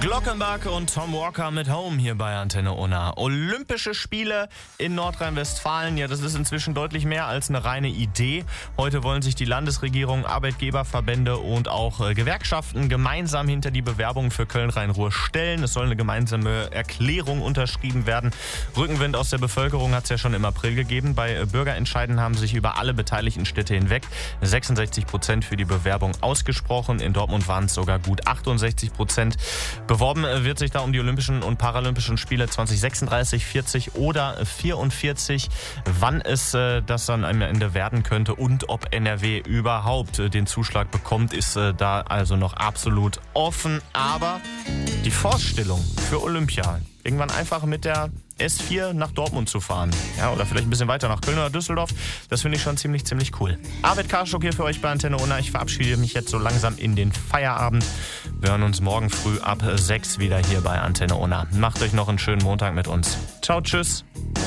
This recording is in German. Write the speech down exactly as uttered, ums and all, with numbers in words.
Glockenbach und Tom Walker mit Home hier bei Antenne Unna. Olympische Spiele in Nordrhein-Westfalen, ja, das ist inzwischen deutlich mehr als eine reine Idee. Heute wollen sich die Landesregierung, Arbeitgeberverbände und auch äh, Gewerkschaften gemeinsam hinter die Bewerbung für Köln-Rhein-Ruhr stellen. Es soll eine gemeinsame Erklärung unterschrieben werden. Rückenwind aus der Bevölkerung hat es ja schon im April gegeben. Bei äh, Bürgerentscheiden haben sich über alle beteiligten Städte hinweg sechsundsechzig Prozent für die Bewerbung ausgesprochen. In Dortmund waren es sogar gut achtundsechzig Prozent. Beworben wird sich da um die Olympischen und Paralympischen Spiele zwanzig sechsunddreißig, vierzig oder vierundvierzig. Wann es äh, das dann am Ende werden könnte und ob N R W überhaupt äh, den Zuschlag bekommt, ist äh, da also noch absolut offen. Aber die Vorstellung für Olympia, irgendwann einfach mit der S vier nach Dortmund zu fahren. Ja, oder vielleicht ein bisschen weiter nach Köln oder Düsseldorf. Das finde ich schon ziemlich, ziemlich cool. Arvid Karschuk hier für euch bei Antenne Unna. Ich verabschiede mich jetzt so langsam in den Feierabend. Wir hören uns morgen früh ab sechs wieder hier bei Antenne Unna. Macht euch noch einen schönen Montag mit uns. Ciao, tschüss.